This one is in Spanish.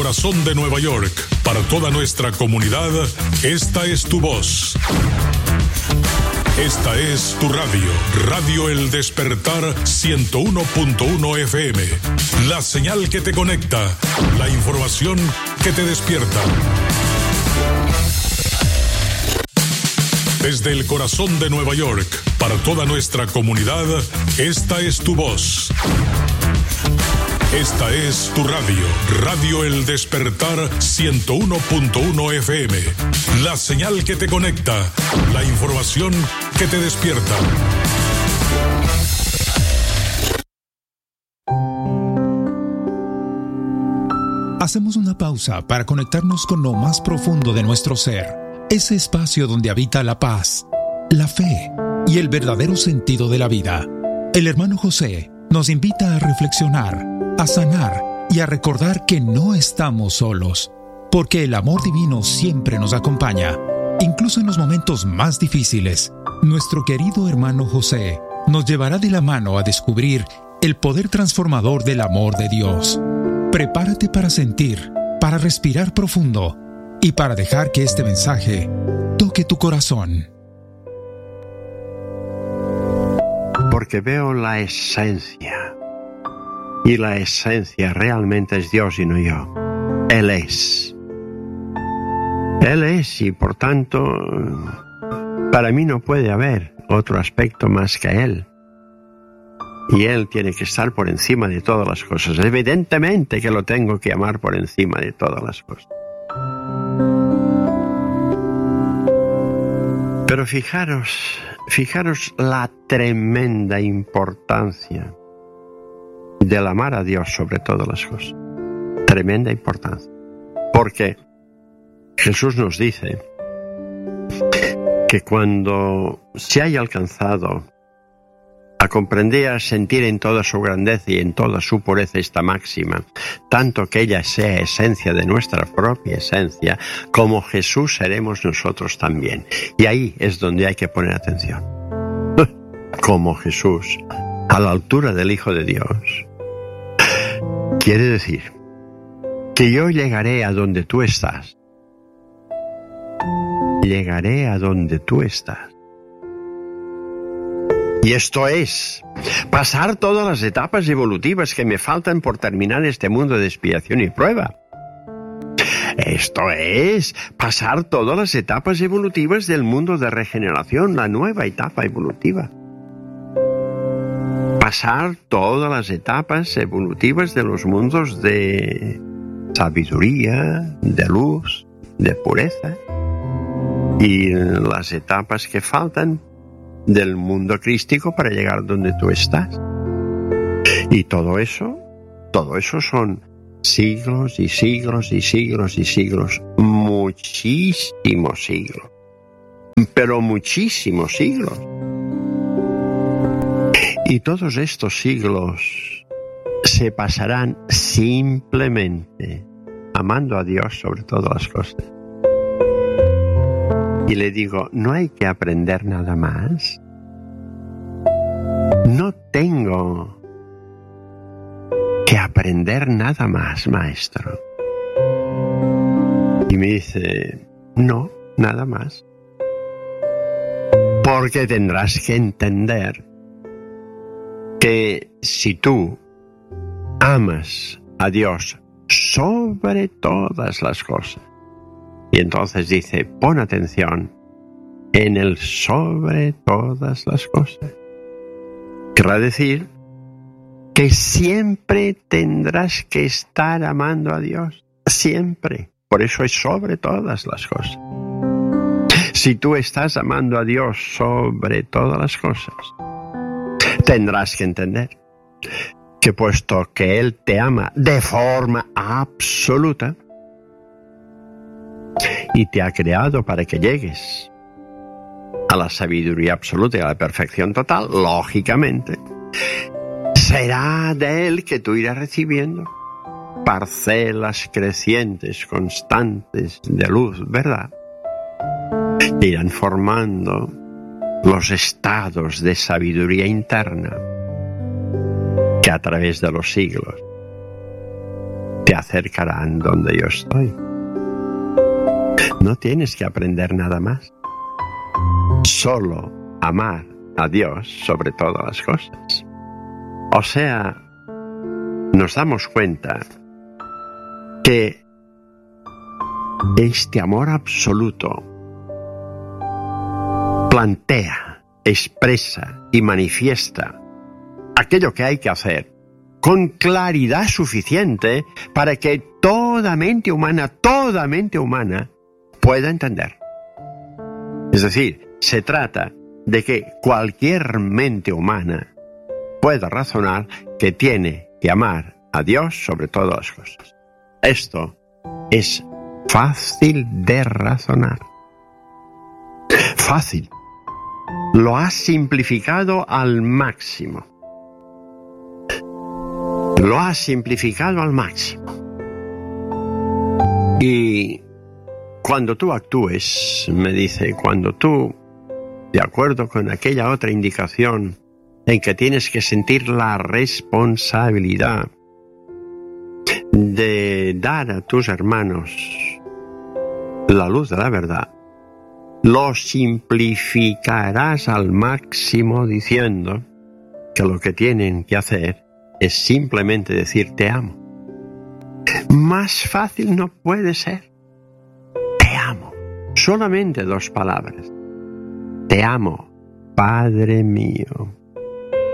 Corazón de Nueva York, para toda nuestra comunidad, esta es tu voz. Esta es tu radio, Radio El Despertar 101.1 FM. La señal que te conecta, la información que te despierta. Desde el corazón de Nueva York, para toda nuestra comunidad, esta es tu voz. Esta es tu radio, Radio El Despertar 101.1 FM. La señal que te conecta, la información que te despierta. Hacemos una pausa para conectarnos con lo más profundo de nuestro ser. Ese espacio donde habita la paz, la fe y el verdadero sentido de la vida. El hermano José nos invita a reflexionar, a sanar y a recordar que no estamos solos, porque el amor divino siempre nos acompaña, incluso en los momentos más difíciles. Nuestro querido hermano José nos llevará de la mano a descubrir el poder transformador del amor de Dios. Prepárate para sentir, para respirar profundo y para dejar que este mensaje toque tu corazón. Porque veo la esencia. Y la esencia realmente es Dios y no yo. Él es. Él es y por tanto, para mí no puede haber otro aspecto más que Él. Y Él tiene que estar por encima de todas las cosas. Evidentemente que lo tengo que amar por encima de todas las cosas. Pero fijaros la tremenda importancia del amar a Dios sobre todas las cosas. Tremenda importancia. Porque Jesús nos dice que cuando se haya alcanzado a comprender, a sentir en toda su grandeza y en toda su pureza esta máxima, tanto que ella sea esencia de nuestra propia esencia, como Jesús seremos nosotros también. Y ahí es donde hay que poner atención. Como Jesús, a la altura del Hijo de Dios. Quiere decir que yo llegaré a donde tú estás. Llegaré a donde tú estás. Y esto es pasar todas las etapas evolutivas que me faltan por terminar este mundo de expiación y prueba. Esto es pasar todas las etapas evolutivas del mundo de regeneración, la nueva etapa evolutiva. Pasar todas las etapas evolutivas de los mundos de sabiduría, de luz, de pureza, y las etapas que faltan del mundo crístico para llegar donde tú estás. Y todo eso son siglos y siglos y siglos y siglos, muchísimos siglos, pero muchísimos siglos. Y todos estos siglos se pasarán simplemente amando a Dios sobre todas las cosas. Y le digo, no hay que aprender nada más. No tengo que aprender nada más, maestro. Y me dice, no, nada más. Porque tendrás que entender que si tú amas a Dios sobre todas las cosas, y entonces dice, pon atención en el sobre todas las cosas. Querrá decir que siempre tendrás que estar amando a Dios. Siempre. Por eso es sobre todas las cosas. Si tú estás amando a Dios sobre todas las cosas, tendrás que entender que puesto que Él te ama de forma absoluta, y te ha creado para que llegues a la sabiduría absoluta y a la perfección total, lógicamente, será de Él que tú irás recibiendo parcelas crecientes, constantes de luz, ¿verdad? Que irán formando los estados de sabiduría interna que a través de los siglos te acercarán donde yo estoy. No tienes que aprender nada más. Solo amar a Dios sobre todas las cosas. O sea, nos damos cuenta que este amor absoluto plantea, expresa y manifiesta aquello que hay que hacer con claridad suficiente para que toda mente humana pueda entender. Es decir, se trata de que cualquier mente humana pueda razonar que tiene que amar a Dios sobre todas las cosas. Esto es fácil de razonar. Fácil. Lo has simplificado al máximo. Lo has simplificado al máximo. Y cuando tú actúes, me dice, cuando tú, de acuerdo con aquella otra indicación en que tienes que sentir la responsabilidad de dar a tus hermanos la luz de la verdad, lo simplificarás al máximo diciendo que lo que tienen que hacer es simplemente decir te amo. Más fácil no puede ser. Te amo. Solamente 2 palabras. Te amo, Padre mío.